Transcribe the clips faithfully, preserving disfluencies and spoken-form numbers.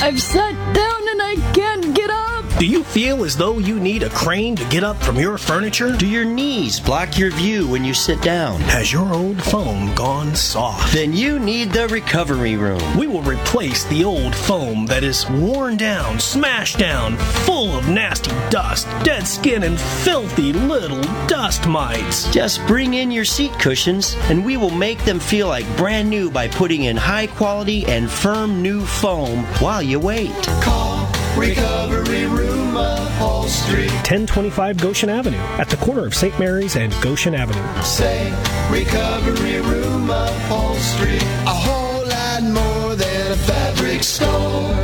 I've sat down and I can't get up. Do you feel as though you need a crane to get up from your furniture? Do your knees block your view when you sit down? Has your old foam gone soft? Then you need the recovery room. We will replace the old foam that is worn down, smashed down, full of nasty dust, dead skin, and filthy little dust mites. Just bring in your seat cushions and we will make them feel like brand new by putting in high quality and firm new foam while you wait. Call Recovery Room Upholstery. ten twenty-five Goshen Avenue at the corner of Saint Mary's and Goshen Avenue. Say Recovery Room Upholstery. A whole lot more than a fabric store.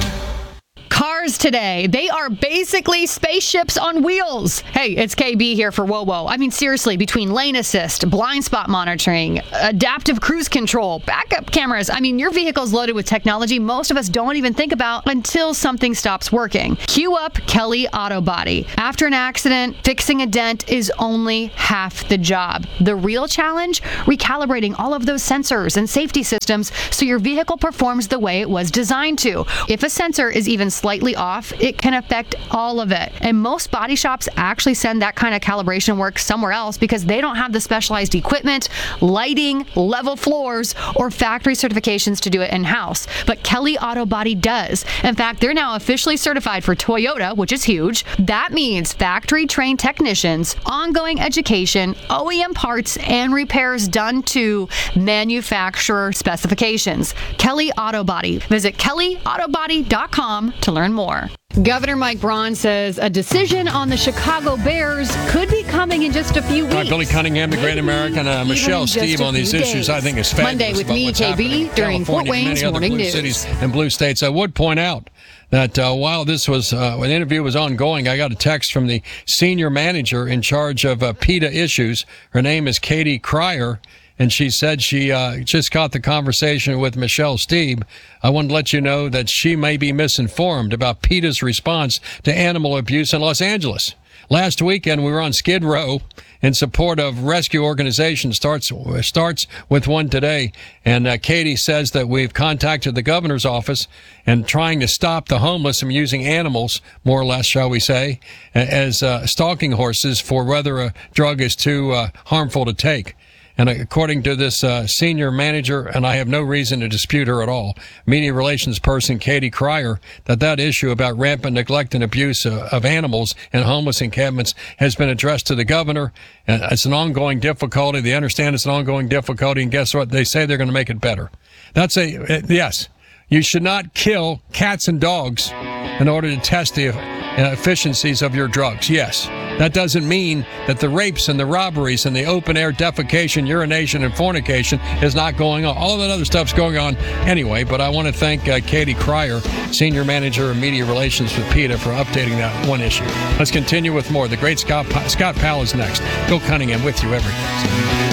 Cars today, they are basically spaceships on wheels. Hey, it's K B here for WOWO. I mean, seriously, between lane assist, blind spot monitoring, adaptive cruise control, backup cameras, I mean, your vehicle's loaded with technology most of us don't even think about until something stops working. Cue up Kelly Auto Body. After an accident, fixing a dent is only half the job. The real challenge? Recalibrating all of those sensors and safety systems so your vehicle performs the way it was designed to. If a sensor is even slightly off, it can affect all of it. And most body shops actually send that kind of calibration work somewhere else because they don't have the specialized equipment, lighting, level floors, or factory certifications to do it in-house. But Kelly Auto Body does. In fact, they're now officially certified for Toyota, which is huge. That means factory-trained technicians, ongoing education, O E M parts, and repairs done to manufacturer specifications. Kelly Auto Body. Visit kelly auto body dot com to learn more. Governor Mike Braun says a decision on the Chicago Bears could be coming in just a few weeks. Right, Billy Cunningham, the Great American, uh, Michelle Steve on these issues, I think is fabulous. Monday with me, K B, during Fort Wayne's Morning News. Cities and blue states. I would point out that uh, while this was, uh, when the interview was ongoing, I got a text from the senior manager in charge of uh, PETA issues. Her name is Katie Cryer. And she said she uh, just got the conversation with Michelle Steve. I want to let you know that she may be misinformed about PETA's response to animal abuse in Los Angeles. Last weekend, we were on Skid Row in support of rescue organizations. Starts starts with one today. And uh, Katie says that we've contacted the governor's office and trying to stop the homeless from using animals, more or less, shall we say, as uh, stalking horses for whether a drug is too uh, harmful to take. And according to this uh, senior manager, and I have no reason to dispute her at all, media relations person Katie Cryer, that that issue about rampant neglect and abuse uh, of animals in homeless encampments has been addressed to the governor. And it's an ongoing difficulty. They understand it's an ongoing difficulty. And guess what? They say they're going to make it better. That's a, uh, yes, you should not kill cats and dogs in order to test the uh, efficiencies of your drugs. Yes. That doesn't mean that the rapes and the robberies and the open-air defecation, urination, and fornication is not going on. All that other stuff's going on anyway, but I want to thank uh, Katie Cryer, Senior Manager of Media Relations with PETA, for updating that one issue. Let's continue with more. The great Scott, pa- Scott Powell is next. Bill Cunningham with you every day.